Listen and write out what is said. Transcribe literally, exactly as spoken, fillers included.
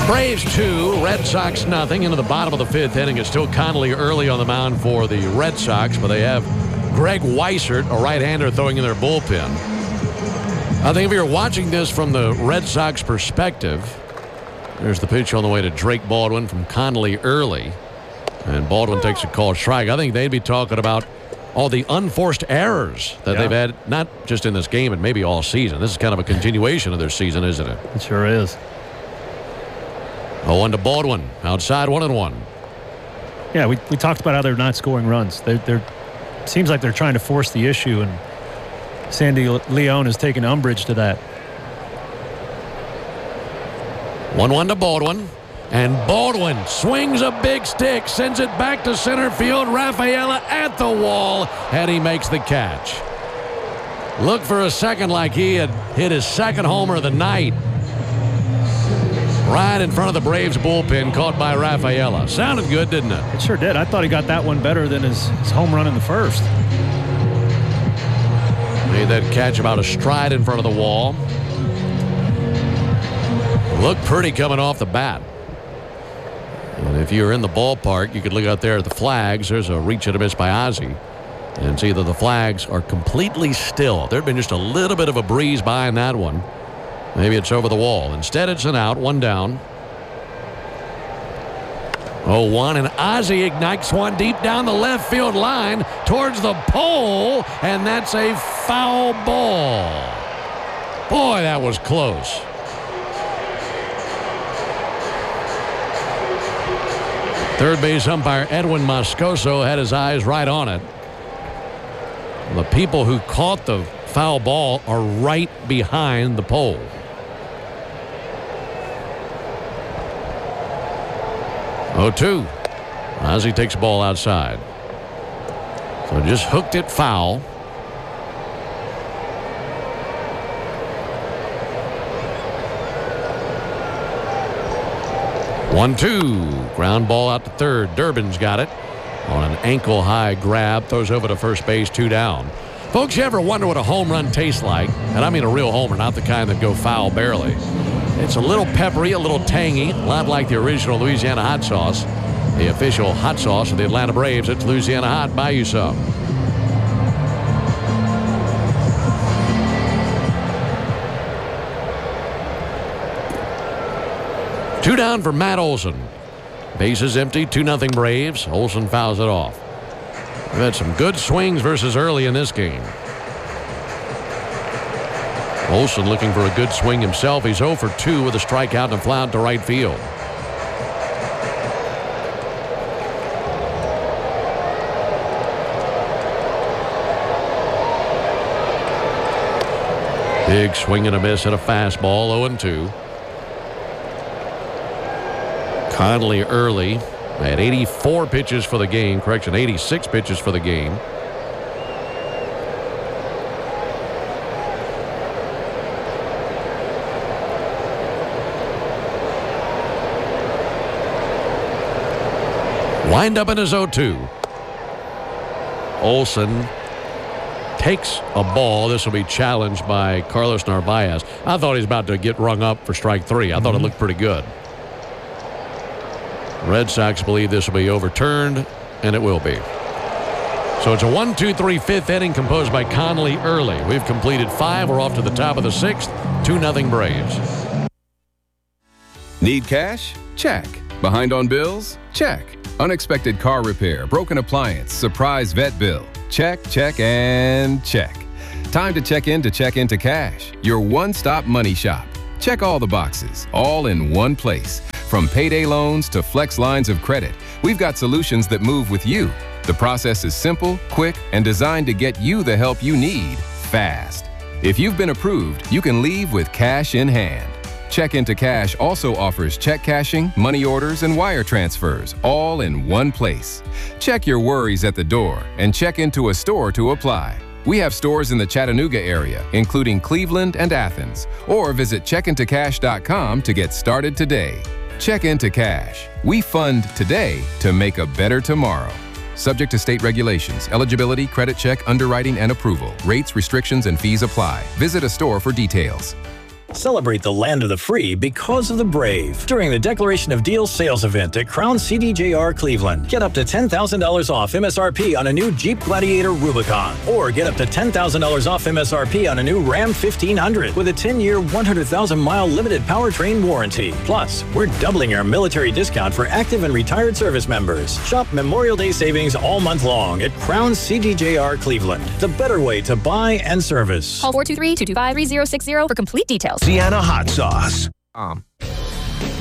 Braves two, Red Sox nothing. Into the bottom of the fifth inning. It's still Connolly early on the mound for the Red Sox, but they have Greg Weissert, a right-hander, throwing in their bullpen. I think if you're watching this from the Red Sox perspective, there's the pitch on the way to Drake Baldwin from Connolly early. And Baldwin takes a called strike. I think they'd be talking about all the unforced errors that yeah. they've had, not just in this game, but maybe all season. This is kind of a continuation of their season, isn't it? It sure is. oh one to Baldwin. Outside, one and one. Yeah, we, we talked about how they're not scoring runs. They're, they're seems like they're trying to force the issue, and Sandy Leon has taken umbrage to that. one one to Baldwin. And Baldwin swings a big stick, sends it back to center field. Rafaela at the wall, and he makes the catch. Looked for a second like he had hit his second homer of the night. Right in front of the Braves bullpen, caught by Rafaela. Sounded good, didn't it? It sure did. I thought he got that one better than his, his home run in the first. Made that catch about a stride in front of the wall. Looked pretty coming off the bat. And if you're in the ballpark, you could look out there at the flags. There's a reach and a miss by Ozzie. And see that the flags are completely still. There'd been just a little bit of a breeze behind that one. Maybe it's over the wall. Instead, it's an out, one down. oh one, and Ozzie ignites one deep down the left field line towards the pole, and that's a foul ball. Boy, that was close. Third base umpire Edwin Moscoso had his eyes right on it. The people who caught the foul ball are right behind the pole. oh two. Ozzie takes the ball outside. So just hooked it foul. one two. Ground ball out to third. Durbin's got it on an ankle high grab. Throws over to first base, two down. Folks, you ever wonder what a home run tastes like? And I mean a real homer, not the kind that go foul barely. It's a little peppery, a little tangy, a lot like the original Louisiana hot sauce. The official hot sauce of the Atlanta Braves. It's Louisiana Hot. Buy you some. Two down for Matt Olson. Bases empty, two nothing Braves. Olson fouls it off. We've had some good swings versus early in this game. Olson looking for a good swing himself. He's oh for two with a strikeout and a fly out to right field. Big swing and a miss at a fastball, oh and two. Connolly early at eighty-four pitches for the game. Correction, eighty-six pitches for the game. Wind up in his oh two. Olson takes a ball. This will be challenged by Carlos Narvaez. I thought he was about to get rung up for strike three. I thought mm-hmm. it looked pretty good. Red Sox believe this will be overturned, and it will be. So it's a one two three fifth inning composed by Connolly early. We've completed five. We're off to the top of the sixth. two nothing Braves. Need cash? Check. Behind on bills? Check. Unexpected car repair, broken appliance, surprise vet bill. Check, check, and check. Time to check in to Check Into Cash, your one-stop money shop. Check all the boxes, all in one place. From payday loans to flex lines of credit, we've got solutions that move with you. The process is simple, quick, and designed to get you the help you need fast. If you've been approved, you can leave with cash in hand. Check Into Cash also offers check cashing, money orders, and wire transfers, all in one place. Check your worries at the door and check into a store to apply. We have stores in the Chattanooga area, including Cleveland and Athens, or visit check into cash dot com to get started today. Check Into Cash. We fund today to make a better tomorrow. Subject to state regulations, eligibility, credit check, underwriting, and approval. Rates, restrictions, and fees apply. Visit a store for details. Celebrate the land of the free because of the brave during the Declaration of Deals sales event at Crown C D J R Cleveland. Get up to ten thousand dollars off M S R P on a new Jeep Gladiator Rubicon, or get up to ten thousand dollars off M S R P on a new Ram fifteen hundred with a ten-year, one hundred thousand mile limited powertrain warranty. Plus, we're doubling our military discount for active and retired service members. Shop Memorial Day savings all month long at Crown C D J R Cleveland, the better way to buy and service. Call four two three, two two five, three zero six zero for complete details. Sienna Hot Sauce. Um.